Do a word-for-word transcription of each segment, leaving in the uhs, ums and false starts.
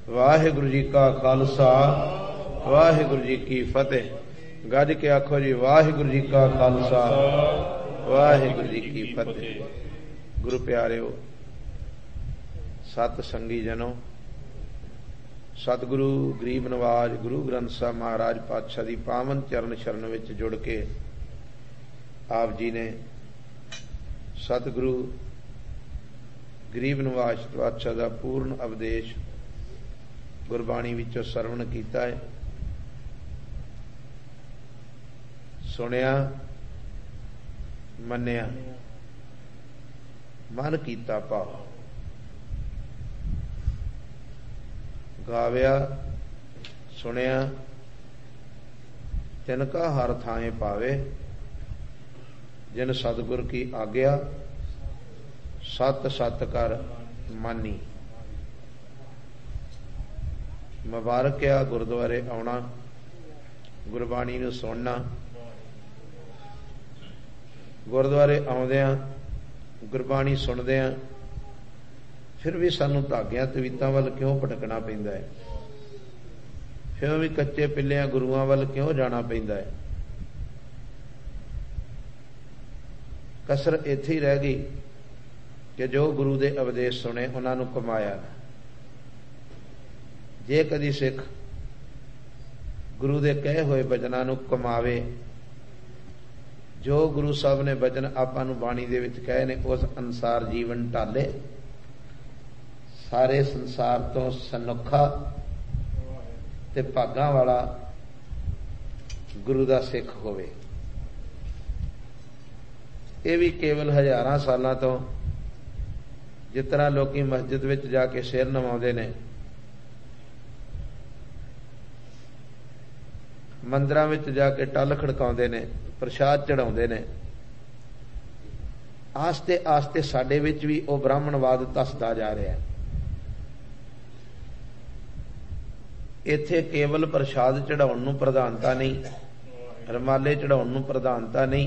वाहिगुरु जी का खालसा वाहिगुरु जी की फतेह। गज के आखो जी वाहिगुरु जी का खालसा वाहिगुरु जी की फतेह। गुरु प्यारेओ, सत संगी जनों, सतगुरु गरीब नवाज गुरु ग्रंथ साहब महाराज पातशाह दी पावन चरण शरण विच जुड़ के आप जी ने सतगुरु गरीब नवाज पातशाह दा पूर्ण उपदेश गुरबाणी विचों सरवण कीता है, सुनिया, मन्निया, मन कीता भाव, गाविया, सुनिया, तिनका हर थाए पावे, जिन सतगुर की आज्ञा सत सत कर मानी। मुबारक आ गुरुद्वारे आउणा, गुरबाणी नूं सुनना। गुरुद्वारे आउंदियां गुरबाणी सुनदियां फिर भी सानूं धागियां तवीतां वल क्यों भटकना पैंदा है, फिर भी कच्चे पिल्लियां गुरुआं वल क्यों जाना पैंदा है। कसर इत्थे ही रह गई कि जो गुरु दे उपदेश सुने उन्हां नूं कमाया। जे कदी सिख गुरु दे कहे होए बचनां नूं कमावे, जो गुरु साहब ने बचन आपां नूं बाणी दे विच कहे ने उस अनुसार जीवन ढाले, सारे संसार तो सनुखा ते भागां वाला गुरु दा सिख होवे। ये भी केवल हजारां सालां तो जिस तरह लोकी मस्जिद विच जाके सिर नवाउंदे ने, मंदिरां विच जाके टल खड़काउंदे ने, प्रसाद चढ़ाउंदे ने, आस्ते आस्ते साडे विच भी वो ब्राह्मणवाद धसदा जा रहा है। इत्थे केवल प्रसाद चढ़ाउण नूं प्रधानता नहीं, रमाले चढ़ाउण नूं प्रधानता नहीं।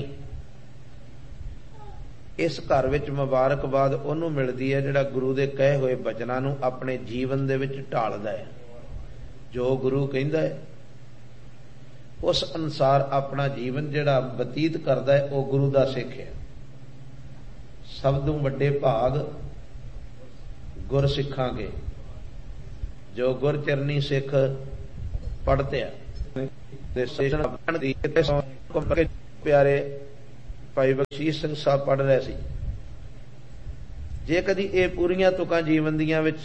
इस घर विच मुबारकबाद उहनूं मिलदी है जिहड़ा गुरु दे कहे होए बचनां नूं अपने जीवन दे विच ढालदा है। जो गुरु कहिंदा है उस अनुसार अपना जीवन जिहड़ा बतीत करदा है वह गुरु दा सिख है। सब तों वड्डे भाग गुर सिखां के, जो गुर चरनी सिख पढ़ते प्यारे भाई बख्शीश सिंह साहब पढ़ रहे सी। जे कदी ये पूरियां तुकां जीवन दियां विच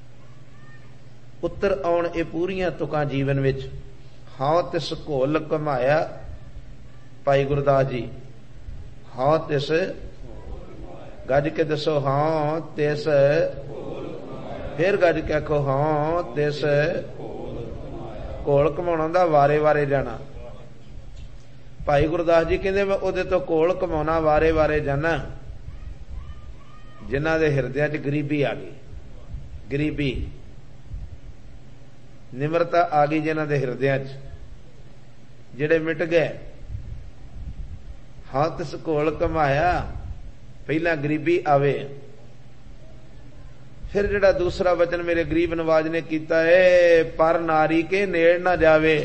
उतर आउण, ये पूरियां तुकां जीवन विच हां तिस घोल घमाया, भाई गुरदास जी हां तिस, गज के दसो हां तिस, फिर गज के आखो हां तिस घोल घमाउणा दा वारे वारे जाना। भाई गुरदास जी कहते मैं उहदे तो घोल घमाउणा वारे वारे जाना जिन्हां दे हिरदियां च गरीबी आ गई, गरीबी निमरता आ गई जिन्हां दे हिरदियां च, जिहड़े मिट गए। हां तिस घोल घमाया, पहला गरीबी आवे, फिर जिहड़ा दूसरा वचन मेरे गरीब नवाज ने कीता है, पर नारी के नेड़ ना जावे।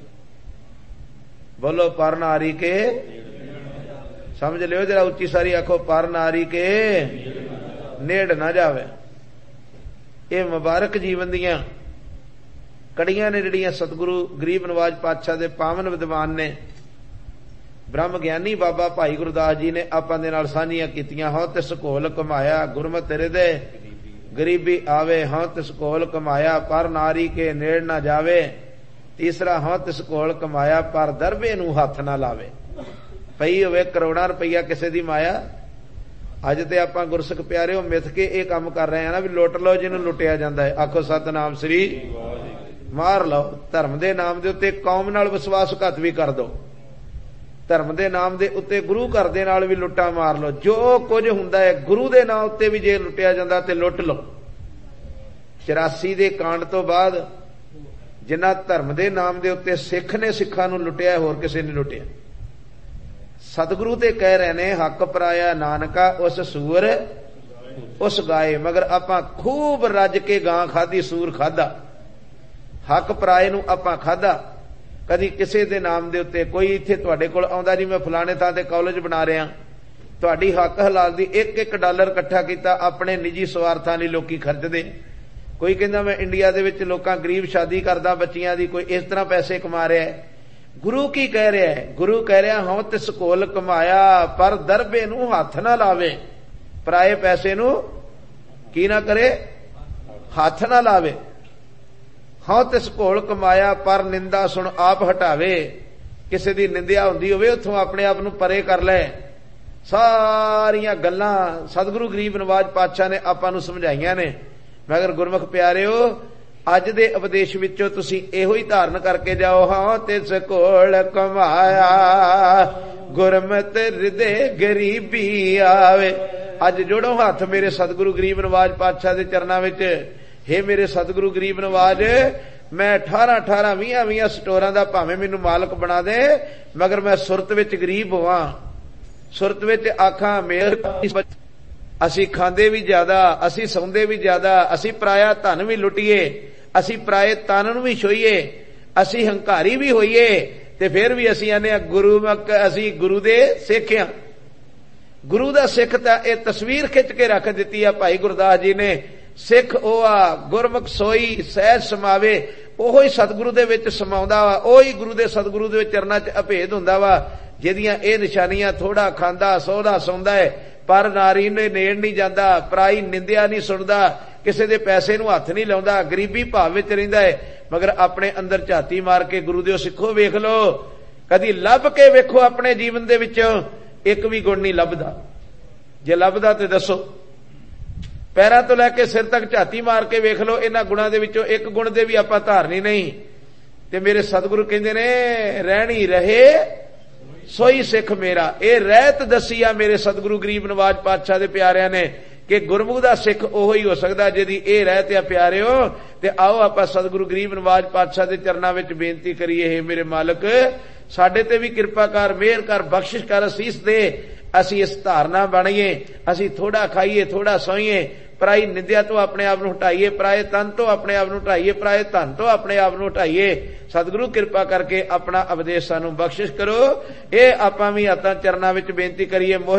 बोलो पर नारी के, समझ लियो जरा उच्ची सारी आखो, पर नारी के नेड़ ना जावे। ये मुबारक जीवन दियां कड़ियां ने जिहड़ियां सतगुरु गरीब नवाज पातशाह दे पावन विद्वान ने, ब्रह्म ज्ञानी बाबा भाई गुरदास जी ने आपां दे नाल साझीआं कीतियां। हां तिस घोल घमाया, गुरमत तेरे दे गरीबी आवे। हां तिस घोल घमाया, पर नारी के नेड़ ना जावे। तीसरा हां तिस घोल घमाया, पर दरबे नूं हथ ना लावे। पई होवे करोड़ां रुपया किसी दी माया। अज ते आपां गुरसिख प्यारे मिथ के ये काम कर रहे हैं ना भी लुट लो जिन्हों लुटिया जाता है। आखो सतनाम श्री मार लो। धर्म के नाम के उत्ते कौम नाल विश्वासघात भी कर दो, धर्म के नाम के उत्ते गुरु घर दे नाल भी लुट्टा मार लो। जो कुछ हुंदा है गुरु के नाम उत्ते भी जे लुटिया जाता ते लुट लो। चौरासी के कांड तो बाद जिन्ना धर्म के नाम के उत्ते सिख ने सिखां नूं लुटिया, होर किसी ने लुटिया। सतगुरु ते कह रहे ने हक पराया नानका उस सूर उस गाए। मगर आपां खूब रज के गां खाधी, सूर खाधा, हक पराए नूं आपां खाधा, कदी किसी दे नाम दे उत्ते कोई इत्थे तुहाडे कोल आउंदा जी मैं फलाणे थां ते कॉलेज बना रहा, तुहाडी हक हलाल दी एक एक डॉलर इकट्ठा कीता अपने निजी स्वार्थां लई लोकी खर्चदे। कोई कहंदा मैं इंडिया दे विच लोकां गरीब शादी करदा बच्चियां दी, कोई इस तरह पैसे कमा रहा है। गुरु की कह रहा है? गुरु कह रहा हूं तिस कोल कमाया पर दरबे नूं हथ ना लावे, पराए पैसे नूं की ना करे, हथ ना लावे। हाँ तिस कोल कमाया पर निंदा सुन आप हटावे, किसी दी निंदिया हुंदी होवे उत्थों अपने आप नूं परे कर ले। सारियां गल्लां सतगुरु गरीब नवाज पातशाह ने आपां नूं समझाईयां ने, मगर गुरमुख प्यारिओ अज दे उपदेश विचों तुसीं इहो ही धारण करके जाओ। हाँ तिस कोल कमाया गुरमत हृदय गरीबी आवे। अज जोड़ो हाथ मेरे सतगुरु गरीब नवाज पातशाह दे चरनां विच। हे मेरे सतगुरु गरीब नवाज, मैं अठारह अठारह वीह वीह स्टोरां दा भावें मैनूं मालक बना दे, मगर मैं सुरत विच गरीब होवां। सुरत विच आखां मेर असी खांदे भी ज्यादा, असी सौंदे भी ज्यादा, असी पराया धन भी लुटिए, असी पराए तन नूं भी छोईए, असी हंकारी भी होईए, ते फिर भी असी आने गुरु असी गुरु दे सिख हां। गुरु दा सिख तां इह तस्वीर खिच के रख दित्ती आ भाई गुरदास जी ने। सिख ओह आ गुरमुख सोई सहज समावे, ओहो ही सतगुरु दे विच समाउंदा वा, ओही गुरु दे सतगुरु दे चरनां च अभेद हुंदा वा। जिहदियां इह निशानियां थोड़ा खांदा सौदा सौंदा है पर नारी ने नेड़ नहीं जाता, पराई निंदिया नहीं सुनता, किसी दे पैसे नूं हथ नहीं लाउंदा, गरीबी भाव विच रहिंदा है, मगर अपने अंदर झाती मार के गुरु दिओ सिखो वेख लो, कदी लभ के वेखो अपने जीवन दे विचों एक भी गुण नहीं लभदा। जे लभदा ते दसो। पैरां तो लैके सिर तक झाती मार के वेख लो, इन्हां गुणां दे विचों एक गुण दे भी आपां धारनी नहीं। ते मेरे सतगुरु कहंदे ने रहणी रहे सोई सिख मेरा। ये रहत दसी आ मेरे सतगुरु गरीब नवाज पातशाह दे प्यारिਆਂ ने कि गुरमुख दा सिख ओहो ही हो सकदा जिहदी ये रहत आ। प्यारिओ ते आओ आपां सतगुरु गरीब नवाज पातशाह दे चरनां विच बेनती करिए, हे मेरे मालक साडे ते भी किरपा कर, मेहर कर, बख्शिश कर, असीस दे, असी इस धारना बणीए, असी थोड़ा खाईए थोड़ा सोईए, पराई निंदिया तो अपने आप नूं हटाईए, पराए तन तो अपने आप नूं हटाईए, पराए धन तो अपने आप नूं हटाईए। सतगुरु किरपा करके अपना उपदेश सानूं बख्शिश करो। ये आपां भी हत्थां चरनां विच बेनती करिए।